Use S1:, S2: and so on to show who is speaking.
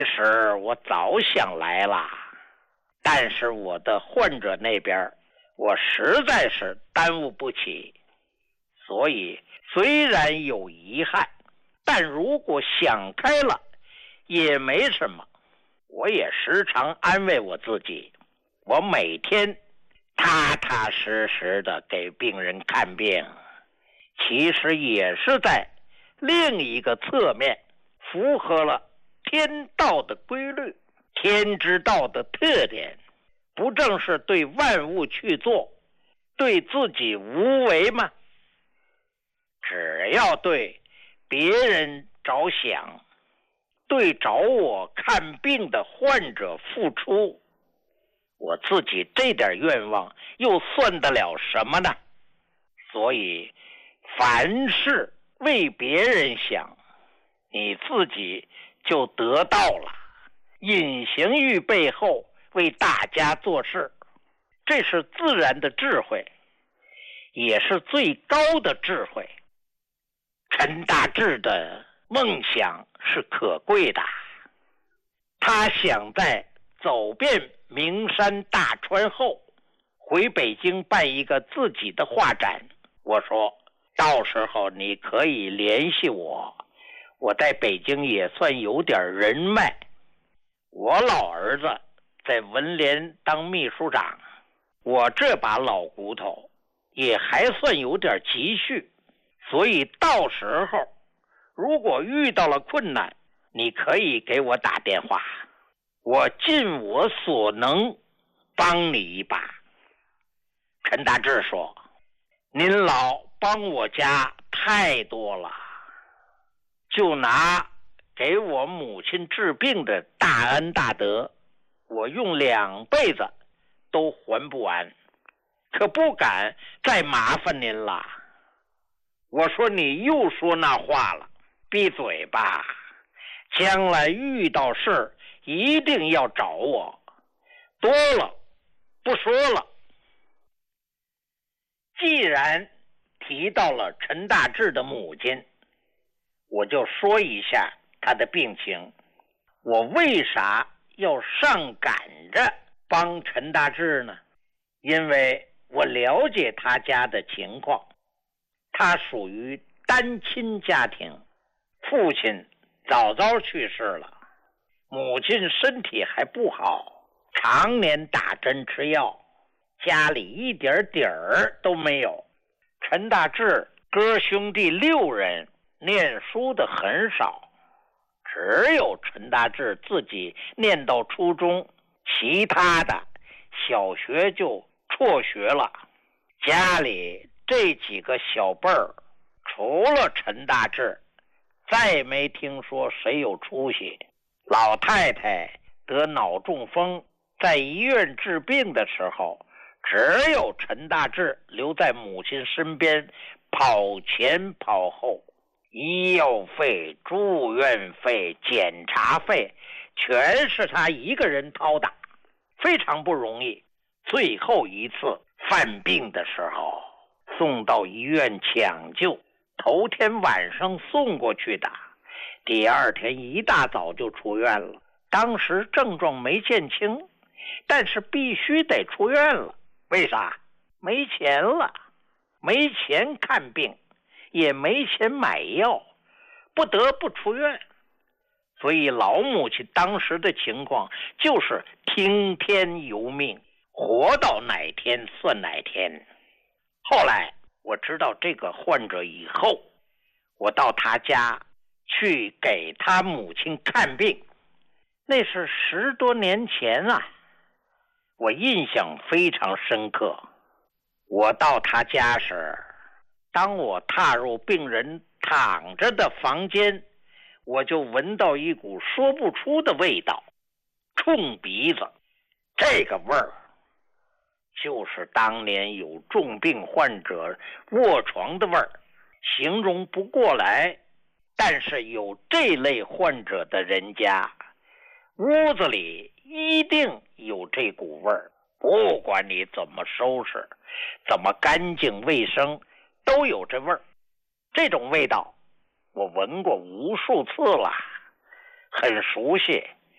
S1: 其实我早想来了，但是我的患者那边我实在是耽误不起，所以虽然有遗憾，但如果想开了也没什么。我也时常安慰我自己，我每天踏踏实实的给病人看病，其实也是在另一个侧面符合了天道的规律，天之道的特点，不正是对万物去做，对自己无为吗？只要对别人着想，对找我看病的患者付出，我自己这点愿望又算得了什么呢？所以凡事为别人想，你自己就得到了。隐形于背后为大家做事，这是自然的智慧，也是最高的智慧。陈大志的梦想是可贵的，他想在走遍名山大川后回北京办一个自己的画展。我说到时候你可以联系我，我在北京也算有点人脉。我老儿子在文联当秘书长，我这把老骨头也还算有点积蓄，所以到时候如果遇到了困难，你可以给我打电话，我尽我所能帮你一把。陈大志说，您老帮我家太多了，就拿给我母亲治病的大恩大德，我用2辈子都还不完，可不敢再麻烦您了。我说你又说那话了，闭嘴吧，将来遇到事一定要找我，多了不说了。既然提到了陈大志的母亲，我就说一下他的病情。我为啥要上赶着帮陈大志呢？因为我了解他家的情况，他属于单亲家庭，父亲早早去世了，母亲身体还不好，常年打针吃药，家里一点底儿都没有。陈大志哥兄弟6人，念书的很少，只有陈大志自己念到初中，其他的小学就辍学了。家里这几个小辈儿，除了陈大志，再没听说谁有出息。老太太得脑中风，在医院治病的时候，只有陈大志留在母亲身边，跑前跑后，医药费、住院费、检查费全是他一个人掏的，非常不容易。最后一次犯病的时候，送到医院抢救，头天晚上送过去的，第2天一大早就出院了。当时症状没见轻，但是必须得出院了。为啥？没钱了，没钱看病，也没钱买药，不得不出院。所以老母亲当时的情况就是听天由命，活到哪天算哪天。后来我知道这个患者以后，我到他家去给他母亲看病，那是10多年前啊，我印象非常深刻。我到他家时，当我踏入病人躺着的房间，我就闻到一股说不出的味道，冲鼻子。这个味儿就是当年有重病患者卧床的味儿，形容不过来。但是有这类患者的人家，屋子里一定有这股味儿，不管你怎么收拾，怎么干净卫生，都有这味儿。这种味道我闻过无数次了，很熟悉。